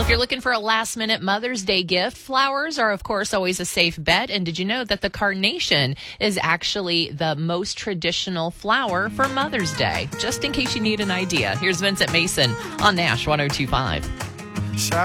If you're looking for a last-minute Mother's Day gift, flowers are, of course, always a safe bet. And did you know that the carnation is actually the most traditional flower for Mother's Day? Just in case you need an idea. Here's Vincent Mason on Nash 102.5.